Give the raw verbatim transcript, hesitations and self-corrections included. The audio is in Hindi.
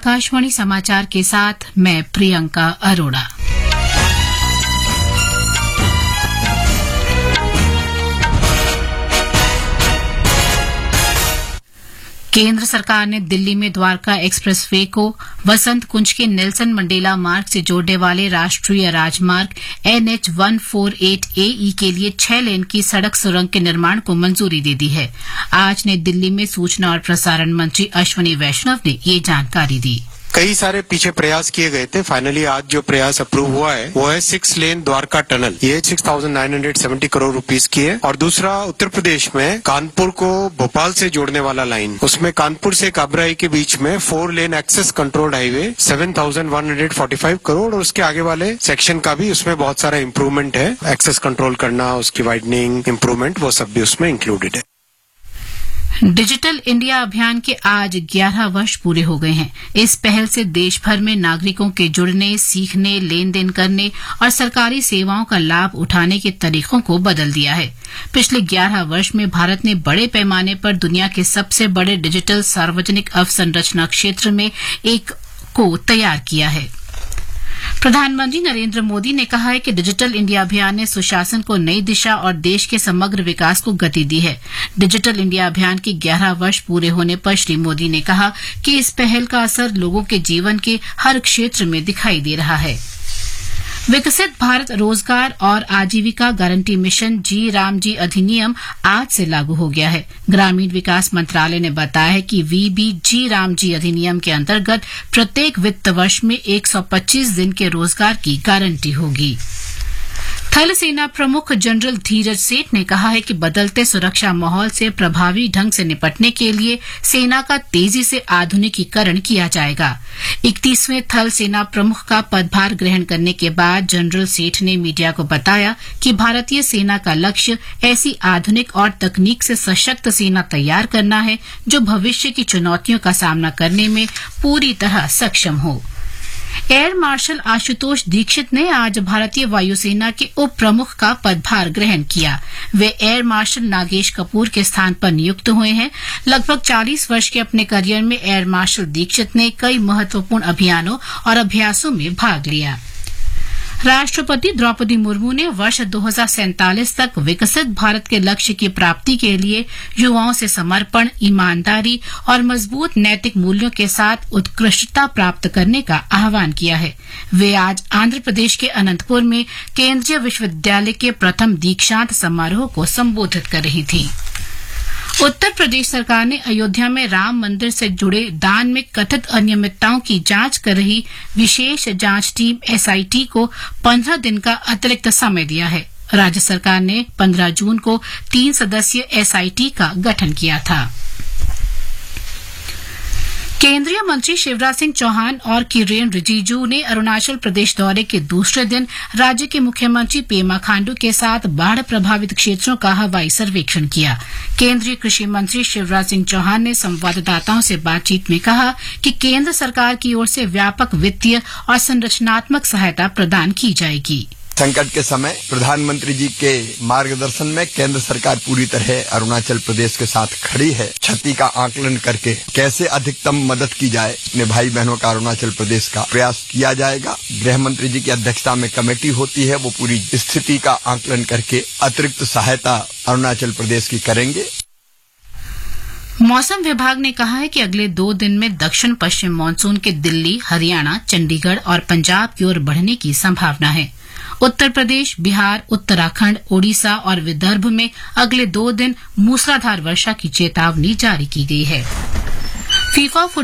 आकाशवाणी समाचार के साथ मैं प्रियंका अरोड़ा। केंद्र सरकार ने दिल्ली में द्वारका एक्सप्रेसवे को वसंत कुंज के नेल्सन मंडेला मार्ग से जोड़ने वाले राष्ट्रीय राजमार्ग N H one four eight ए ई के लिए छह लेन की सड़क सुरंग के निर्माण को मंजूरी दे दी है। आज नई दिल्ली में सूचना और प्रसारण मंत्री अश्विनी वैष्णव ने ये जानकारी दी। कई सारे पीछे प्रयास किए गए थे, फाइनली आज जो प्रयास अप्रूव हुआ है वो है सिक्स लेन द्वारका टनल। ये six thousand nine hundred seventy crore rupees की है। और दूसरा उत्तर प्रदेश में कानपुर को भोपाल से जोड़ने वाला लाइन, उसमें कानपुर से काबराई के बीच में four lane access controlled highway seven thousand one hundred forty five crore और उसके आगे वाले सेक्शन का भी उसमें बहुत सारा इम्प्रूवमेंट है, एक्सेस कंट्रोल करना, उसकी वाइडनिंग इम्प्रूवमेंट, वो सब भी उसमें इंक्लूडेड है। डिजिटल इंडिया अभियान के आज ग्यारह वर्ष पूरे हो गए हैं। इस पहल से देश भर में नागरिकों के जुड़ने, सीखने, लेन देन करने और सरकारी सेवाओं का लाभ उठाने के तरीकों को बदल दिया है। पिछले ग्यारह वर्ष में भारत ने बड़े पैमाने पर दुनिया के सबसे बड़े डिजिटल सार्वजनिक अवसंरचना क्षेत्र में एक को तैयार किया है। प्रधानमंत्री नरेंद्र मोदी ने कहा है कि डिजिटल इंडिया अभियान ने सुशासन को नई दिशा और देश के समग्र विकास को गति दी है। डिजिटल इंडिया अभियान के ग्यारह वर्ष पूरे होने पर श्री मोदी ने कहा कि इस पहल का असर लोगों के जीवन के हर क्षेत्र में दिखाई दे रहा है। विकसित भारत रोजगार और आजीविका गारंटी मिशन जी राम जी अधिनियम आज से लागू हो गया है। ग्रामीण विकास मंत्रालय ने बताया है कि वीबी जी राम जी अधिनियम के अंतर्गत प्रत्येक वित्त वर्ष में एक सौ पच्चीस दिन के रोजगार की गारंटी होगी। थल सेना प्रमुख जनरल धीरज सेठ ने कहा है कि बदलते सुरक्षा माहौल से प्रभावी ढंग से निपटने के लिए सेना का तेजी से आधुनिकीकरण किया जाएगा। इकतीसवें थल सेना प्रमुख का पदभार ग्रहण करने के बाद जनरल सेठ ने मीडिया को बताया कि भारतीय सेना का लक्ष्य ऐसी आधुनिक और तकनीक से सशक्त सेना तैयार करना है जो भविष्य की चुनौतियों का सामना करने में पूरी तरह सक्षम हो। एयर मार्शल आशुतोष दीक्षित ने आज भारतीय वायुसेना के उप प्रमुख का पदभार ग्रहण किया। वे एयर मार्शल नागेश कपूर के स्थान पर नियुक्त हुए हैं। लगभग चालीस वर्ष के अपने करियर में एयर मार्शल दीक्षित ने कई महत्वपूर्ण अभियानों और अभ्यासों में भाग लिया। राष्ट्रपति द्रौपदी मुर्मू ने वर्ष दो हज़ार सैंतालीस तक विकसित भारत के लक्ष्य की प्राप्ति के लिए युवाओं से समर्पण, ईमानदारी और मजबूत नैतिक मूल्यों के साथ उत्कृष्टता प्राप्त करने का आह्वान किया है। वे आज आंध्र प्रदेश के अनंतपुर में केंद्रीय विश्वविद्यालय के प्रथम दीक्षांत समारोह को संबोधित कर रही थी। उत्तर प्रदेश सरकार ने अयोध्या में राम मंदिर से जुड़े दान में कथित अनियमितताओं की जांच कर रही विशेष जांच टीम एस आई टी को पंद्रह दिन का अतिरिक्त समय दिया है। राज्य सरकार ने पंद्रह जून को तीन सदस्यीय एस आई टी का गठन किया था। केंद्रीय मंत्री शिवराज सिंह चौहान और किरेन रिजिजू ने अरुणाचल प्रदेश दौरे के दूसरे दिन राज्य के मुख्यमंत्री पेमा खांडू के साथ बाढ़ प्रभावित क्षेत्रों का हवाई सर्वेक्षण किया। केंद्रीय कृषि मंत्री शिवराज सिंह चौहान ने संवाददाताओं से बातचीत में कहा कि केंद्र सरकार की ओर से व्यापक वित्तीय और संरचनात्मक सहायता प्रदान की जाएगी। संकट के समय प्रधानमंत्री जी के मार्गदर्शन में केंद्र सरकार पूरी तरह अरुणाचल प्रदेश के साथ खड़ी है। क्षति का आकलन करके कैसे अधिकतम मदद की जाए, अपने भाई बहनों का अरुणाचल प्रदेश का प्रयास किया जाएगा। गृह मंत्री जी की अध्यक्षता में कमेटी होती है, वो पूरी स्थिति का आकलन करके अतिरिक्त सहायता अरुणाचल प्रदेश की करेंगे। मौसम विभाग ने कहा है कि अगले दो दिन में दक्षिण पश्चिम मानसून के दिल्ली, हरियाणा, चंडीगढ़ और पंजाब की ओर बढ़ने की संभावना है। उत्तर प्रदेश, बिहार, उत्तराखंड, ओडिशा और विदर्भ में अगले दो दिन मूसलाधार वर्षा की चेतावनी जारी की गई है। फीफा